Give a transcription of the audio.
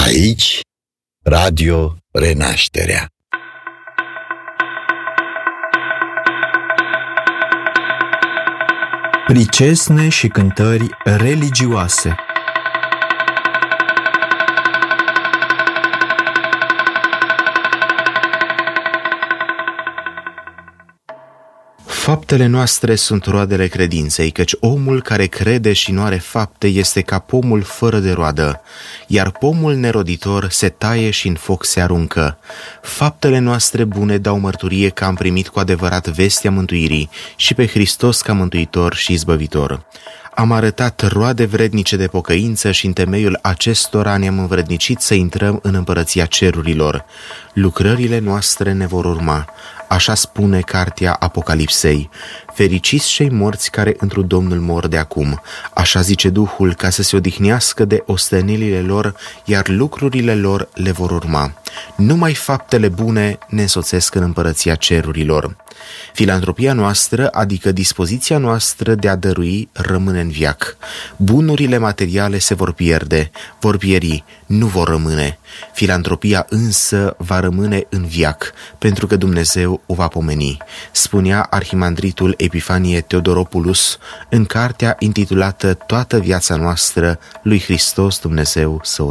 Aici, Radio Renașterea. Pricesne și cântări religioase. Faptele noastre sunt roadele credinței, căci omul care crede și nu are fapte este ca pomul fără de roadă, iar pomul neroditor se taie și în foc se aruncă. Faptele noastre bune dau mărturie că am primit cu adevărat vestea mântuirii și pe Hristos ca mântuitor și izbăvitor. Am arătat roade vrednice de pocăință și în temeiul acestora ne-am învrednicit să intrăm în împărăția cerurilor. Lucrările noastre ne vor urma. Așa spune cartea Apocalipsei. Fericiți cei morți care întru Domnul mor de acum. Așa zice Duhul, ca să se odihnească de ostenelile lor, iar lucrurile lor le vor urma. Numai faptele bune ne însoțesc în împărăția cerurilor. Filantropia noastră, adică dispoziția noastră de a dărui, rămâne în veac. Bunurile materiale se vor pierde, vor pieri, nu vor rămâne. Filantropia însă va rămâne în veac, pentru că Dumnezeu o va pomeni, spunea arhimandritul Epifanie Teodoropoulos în cartea intitulată Toată viața noastră lui Hristos Dumnezeu să o